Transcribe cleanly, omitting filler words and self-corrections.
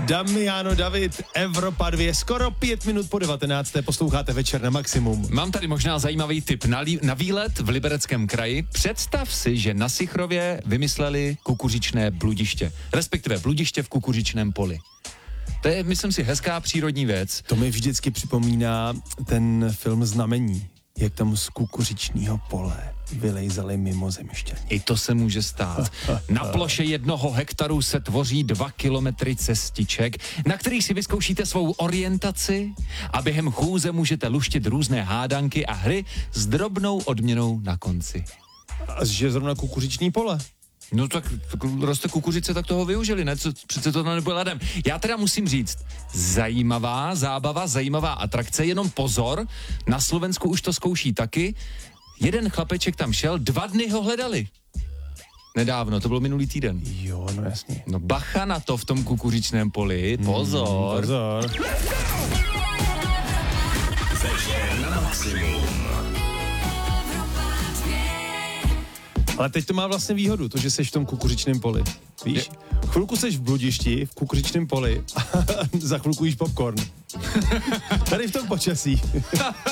Damiano David, Evropa 2, skoro 5 minut po 19. Posloucháte Večer na maximum. Mám tady možná zajímavý tip na výlet v Libereckém kraji. Představ si, že na Sichrově vymysleli kukuřičné bludiště, respektive bludiště v kukuřičném poli. To je, myslím si, hezká přírodní věc. To mi vždycky připomíná ten film Znamení, jak tam z kukuřičního pole vylejzali mimozemšťani. I to se může stát. Na ploše 1 hektaru se tvoří 2 kilometry cestiček, na kterých si vyzkoušíte svou orientaci a během chůze můžete luštit různé hádanky a hry s drobnou odměnou na konci. A že zrovna kukuřiční pole. No tak roste kukuřice, tak toho využili, ne? Přece to nebyl ledem. Já teda musím říct, zajímavá zábava, zajímavá atrakce, jenom pozor, na Slovensku už to zkouší taky. Jeden chlapeček tam šel, 2 dny ho hledali. Nedávno, to bylo minulý týden. Jo, no jasně. No bacha na to v tom kukuřičném poli, pozor. Pozor. Ale teď to má vlastně výhodu, to, že seš v tom kukuřičném poli. Víš? Chvilku seš v bludišti, v kukuřičném poli a za chvilku jíš popcorn. Tady v tom počasí.